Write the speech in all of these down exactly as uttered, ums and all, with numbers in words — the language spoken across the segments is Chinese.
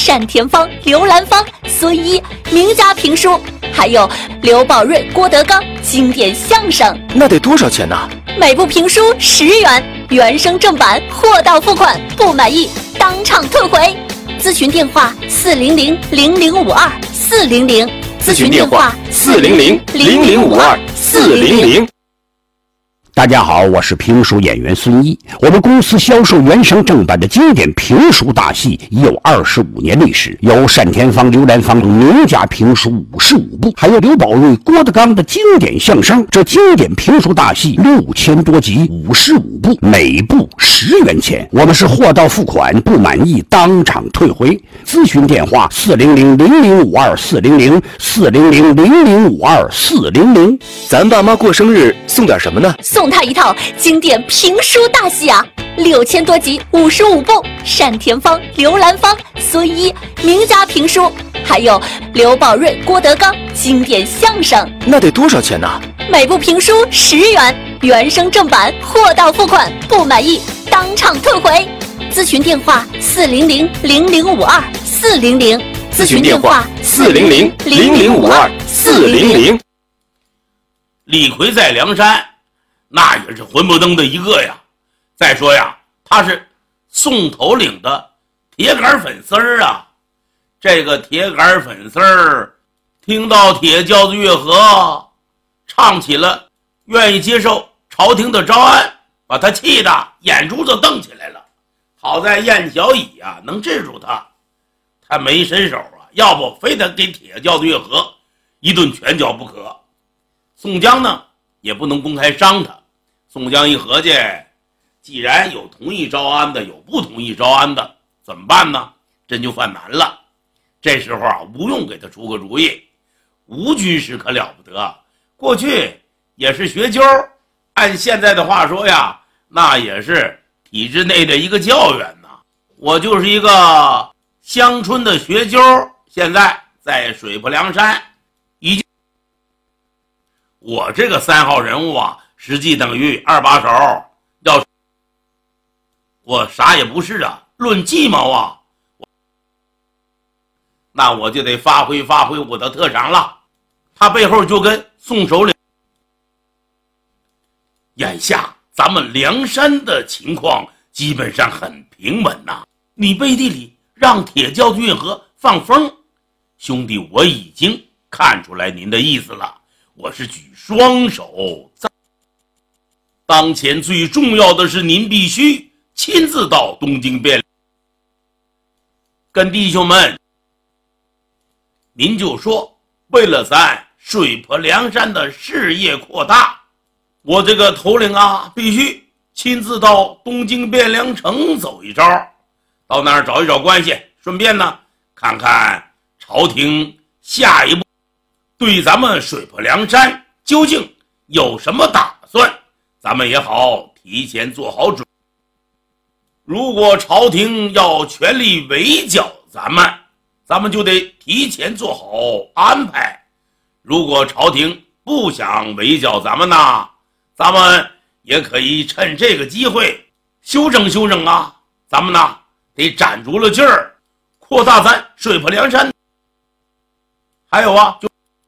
单田芳、刘兰芳、孙一名家评书，还有刘宝瑞、郭德纲经典相声。 那得多少钱呢？ 每部评书十元，原声正版，货到付款，不满意当场退回。咨询电话：四零零零零五二四零零。 咨询电话：四零零零零五二四零零。 大家好，我是评书演员孙一。我们公司销售原声正版的经典评书大戏已有二十五年历史，有单田芳、刘兰芳等名家评书五十五部，还有刘宝瑞、郭德纲的经典相声。这经典评书大戏六千多集，五十五部，每部十元钱。我们是货到付款，不满意当场退回。咨询电话：四零零零零五二四零零四零零零零五二四零零。 咱爸妈过生日送点什么呢？ 送他一套经典评书大戏啊，六千多集，五十五部，单田芳、刘兰芳、孙一名家评书，还有刘宝瑞、郭德纲经典相声。 那得多少钱呢？ 每部评书十元，原声正版，货到付款，不满意当场退回。咨询电话：四零零零零五二四零零。 咨询电话：四零零零零五二四零零。 李逵在梁山那也是混不登的一个呀。再说呀，他是宋头领的铁杆粉丝儿啊。这个铁杆粉丝儿听到铁轿子乐和唱起了愿意接受朝廷的招安，把他气得眼珠子瞪起来了。好在燕小乙啊能制住他，他没伸手啊，要不非得给铁轿子乐和一顿拳脚不可。宋江呢也不能公开伤他。宋江一合计，既然有同意招安的，有不同意招安的，怎么办呢？真就犯难了。这时候啊，吴用给他出个主意。吴军师可了不得，过去也是学究，按现在的话说呀，那也是体制内的一个教员呐。我就是一个乡村的学究，现在在水泊梁山已经。我这个三号人物啊，实际等于二把手，要我啥也不是啊，论计谋啊，那我就得发挥发挥我的特长了。他背后就跟宋首领，眼下咱们梁山的情况基本上很平稳呐、啊。你背地里让铁轿子运河放风，兄弟，我已经看出来您的意思了。我是举双手赞，当前最重要的是您必须亲自到东京汴梁，跟弟兄们，您就说，为了咱水泊梁山的事业扩大，我这个头领啊，必须亲自到东京汴梁城走一遭，到那儿找一找关系，顺便呢看看朝廷下一步对咱们水泊梁山究竟有什么打算，咱们也好提前做好准。如果朝廷要全力围剿咱们，咱们就得提前做好安排。如果朝廷不想围剿咱们呢，咱们也可以趁这个机会休整休整啊。咱们呢得攒足了劲儿，扩大咱水泊梁山。还有啊，就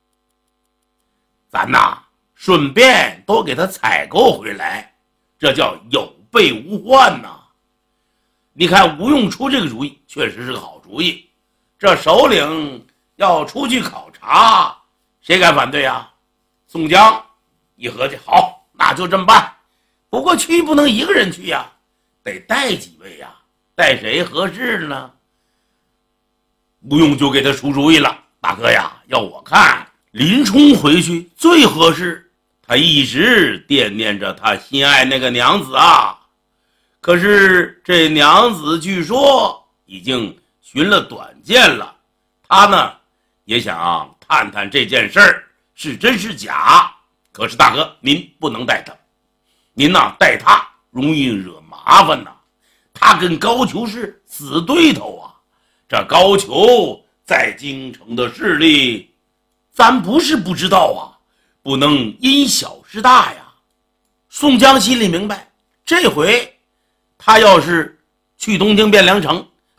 咱呐顺便都给他采购回来，这叫有备无患呐。你看吴用出这个主意确实是个好主意，这首领要出去考察，谁敢反对啊？宋江一合计，好，那就这么办。不过去不能一个人去呀，得带几位呀，带谁合适呢？吴用就给他出主意了，大哥呀，要我看林冲回去最合适，他一直惦念着他心爱那个娘子啊。可是这娘子据说已经寻了短见了，他呢也想探探这件事儿是真是假。可是大哥，您不能带他，您呐带他容易惹麻烦呐。他跟高俅是死对头啊，这高俅在京城的势力咱不是不知道啊，不能因小失大呀。宋江心里明白，这回他要是去东京汴梁城，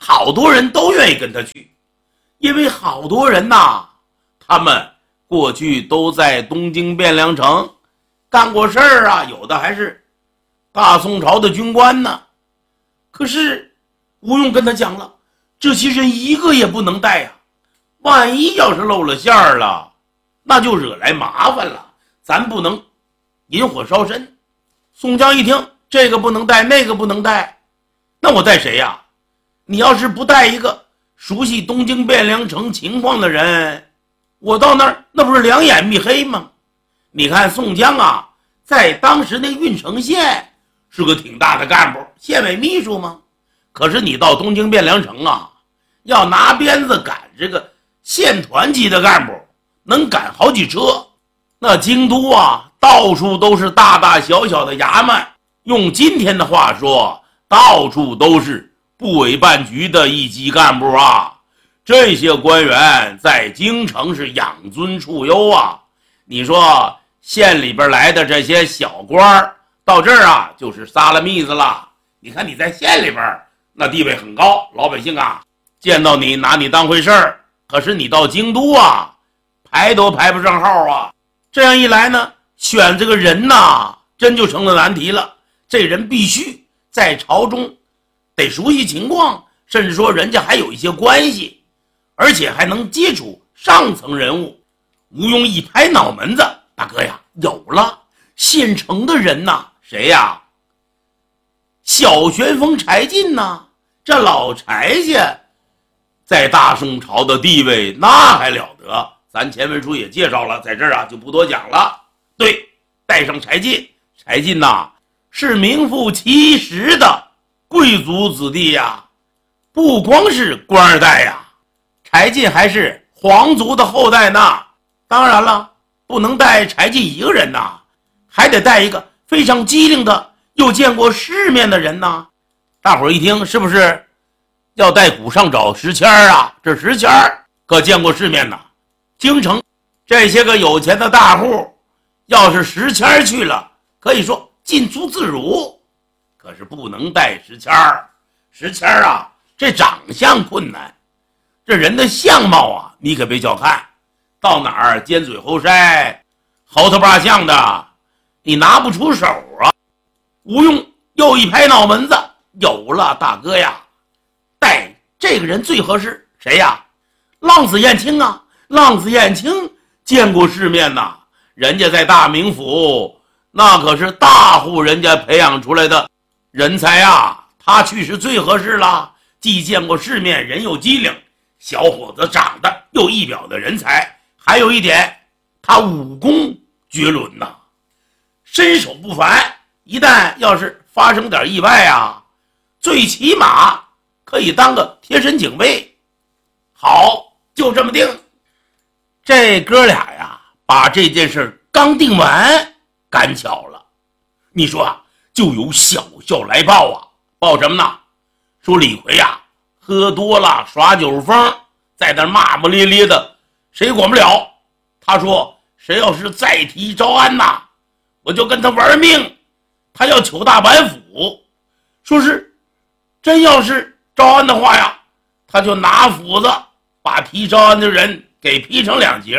好多人都愿意跟他去，因为好多人呐，他们过去都在东京汴梁城干过事儿啊，有的还是大宋朝的军官呢。可是吴用跟他讲了，这些人一个也不能带呀，万一要是露了馅儿了，那就惹来麻烦了，咱不能引火烧身。宋江一听，这个不能带，那个不能带，那我带谁呀？你要是不带一个熟悉东京汴梁城情况的人，我到那儿那不是两眼密黑吗？你看宋江啊，在当时那郓城县是个挺大的干部，县委秘书吗？可是你到东京汴梁城啊，要拿鞭子赶这个县团级的干部，能赶好几车。那京都啊，到处都是大大小小的衙门，用今天的话说，到处都是部委办局的一级干部啊。这些官员在京城是养尊处优啊。你说县里边来的这些小官到这儿啊，就是撒了蜜子了。你看你在县里边那地位很高，老百姓啊见到你拿你当回事儿。可是你到京都啊，排都排不上号啊。这样一来呢，选这个人呐，真就成了难题了。这人必须在朝中得熟悉情况，甚至说人家还有一些关系，而且还能接触上层人物。吴用一拍脑门子，大哥呀，有了，县城的人呐，谁呀？小旋风柴进呐。这老柴家在大宋朝的地位那还了得，咱前文书也介绍了，在这儿啊就不多讲了。对，带上柴进，柴进呐是名副其实的贵族子弟呀，不光是官二代呀，柴进还是皇族的后代呢。当然了，不能带柴进一个人呐，还得带一个非常机灵的又见过世面的人呐。大伙儿一听，是不是要带谷上找石谦啊？这石谦可见过世面呐。京城这些个有钱的大户，要是石谦去了，可以说进出自如。可是不能带石谦儿，石谦儿啊，这长相困难，这人的相貌啊，你可别小看，到哪儿尖嘴猴腮、猴头八相的，你拿不出手啊。吴用又一拍脑门子，有了，大哥呀，带这个人最合适，谁呀？浪子燕青啊！浪子燕青见过世面呐，人家在大名府，那可是大户人家培养出来的人才啊，他去是最合适了。既见过世面，人又机灵，小伙子长得又一表的人才，还有一点，他武功绝伦呐，身手不凡。一旦要是发生点意外啊，最起码可以当个贴身警卫。好，就这么定。这哥俩呀，把这件事刚定完，赶巧了。你说啊，就有小校来报啊，报什么呢？说李逵呀，喝多了耍酒疯，在那骂骂咧咧的，谁管不了。他说，谁要是再提招安呐，我就跟他玩命。他要求大板斧，说是真要是招安的话呀，他就拿斧子把提招安的人给劈成两截。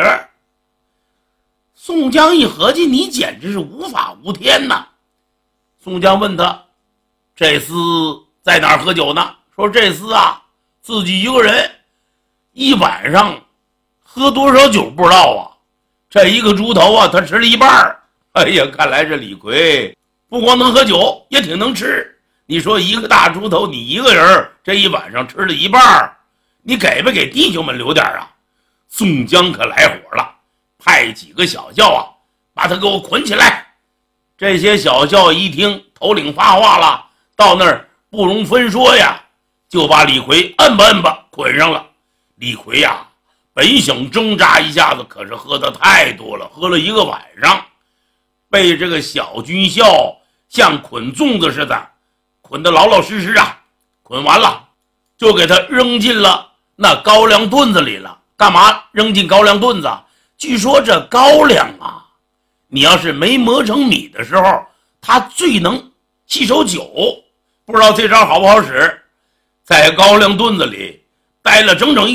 宋江一合计，你简直是无法无天呐。宋江问他，这厮在哪儿喝酒呢？说这厮啊，自己一个人一晚上喝多少酒不知道啊，这一个猪头啊，他吃了一半。哎呀，看来这李逵不光能喝酒，也挺能吃。你说一个大猪头，你一个人这一晚上吃了一半，你给不给弟兄们留点啊？宋江可来火了，派几个小校啊，把他给我捆起来。这些小校一听，头领发话了，到那儿不容分说呀，就把李逵摁吧摁吧捆上了。李逵呀，本想挣扎一下子，可是喝得太多了，喝了一个晚上，被这个小军校像捆粽子似的捆得老老实实啊。捆完了就给他扔进了那高粱墩子里了。干嘛扔进高粱墩子？据说这高粱啊，你要是没磨成米的时候，它最能吸收酒。不知道这招好不好使。 在高粱墩子里待了整整